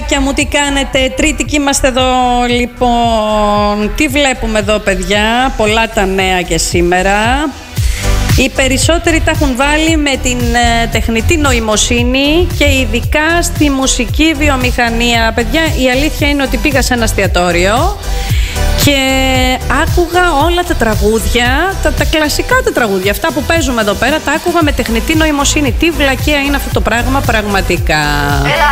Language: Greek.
Παιδάκια μου, τι κάνετε? Τρίτη και είμαστε εδώ. Λοιπόν, τι βλέπουμε εδώ, παιδιά? Πολλά τα νέα και σήμερα. Οι περισσότεροι τα έχουν βάλει με την τεχνητή νοημοσύνη και ειδικά στη μουσική βιομηχανία. Παιδιά, η αλήθεια είναι ότι πήγα σε ένα εστιατόριο και άκουγα όλα τα τραγούδια, τα κλασικά τα τραγούδια, αυτά που παίζουμε εδώ πέρα, τα άκουγα με τεχνητή νοημοσύνη. Τι βλακεία είναι αυτό το πράγμα πραγματικά.